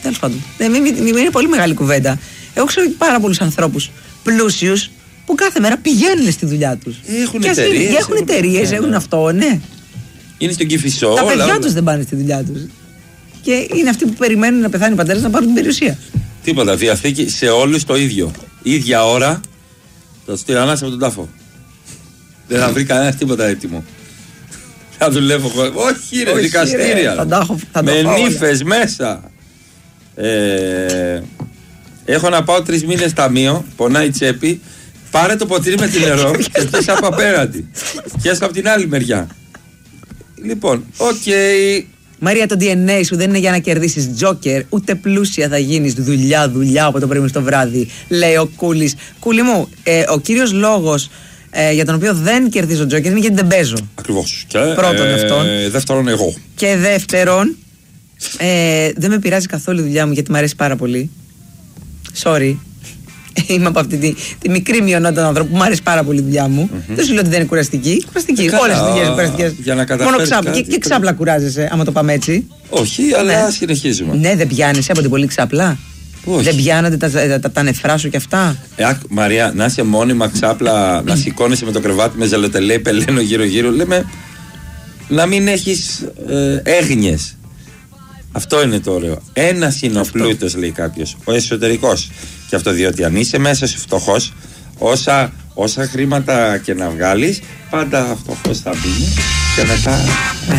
Τέλος πάντων. Είναι πολύ μεγάλη κουβέντα. Εγώ ξέρω πάρα πολλούς ανθρώπους πλούσιους που κάθε μέρα πηγαίνουν στη δουλειά τους. Έχουν εταιρείες, έχουν αυτό, ναι. Είναι στον Κηφισό. Τα παιδιά τους δεν πάνε στη δουλειά τους. Και είναι αυτοί που περιμένουν να πεθάνει ο πατέρας να πάρουν την περιουσία. Τίποτα. Διαθήκη σε όλους το ίδιο. Ίδια ώρα θα τους τυραννάσει από τον τάφο. Δεν θα βρει κανένα τίποτα έτοιμο. Θα δουλεύω. Όχι, ρε, δικαστήρια. Με νύφες μέσα. Έχω να πάω 3 μήνες ταμείο. Πονάει η τσέπη. Πάρε το ποτήρι με τη νερό και πιέσαι από απέναντι. Πιέσαι από την άλλη μεριά. Λοιπόν, οκ. Μαρία, το DNA σου δεν είναι για να κερδίσεις τζόκερ, ούτε πλούσια θα γίνεις. Δουλειά από το πρωί στο βράδυ, λέει ο Κούλης. Κούλη μου, ο κύριος λόγος για τον οποίο δεν κερδίζω τζόκερ είναι γιατί δεν παίζω. Ακριβώς. Πρώτον αυτόν. Δεύτερον, εγώ. Και δεύτερον, δεν με πειράζει καθόλου η δουλειά μου γιατί μου αρέσει πάρα πολύ. Sorry. Είμαι από αυτή τη μικρή μειονότητα των ανθρώπων που μου αρέσει πάρα πολύ η δουλειά μου. Δεν σου λέω ότι δεν είναι κουραστική. Κουραστική. Όλες οι δουλειές είναι κουραστικές. Μόνο ξάπλα. Και ξάπλα κουράζεσαι, άμα το πάμε έτσι. Όχι, αλλά συνεχίζουμε. Ναι, δεν πιάνεσαι από την πολύ ξάπλα. Όχι. Δεν πιάνονται τα νεφρά σου κι αυτά. Μαρία, να είσαι μόνιμα ξάπλα, να σηκώνεσαι με το κρεβάτι με ζελοτελέ, πελένο γύρω-γύρω. Λέμε να μην έχεις έγνοιες. Αυτό είναι το ωραίο. Ένας είναι ο πλούτος, λέει κάποιος, ο εσωτερικός. Και αυτό διότι αν είσαι μέσα σου φτωχός, όσα χρήματα και να βγάλεις, πάντα φτωχός θα μπει και μετά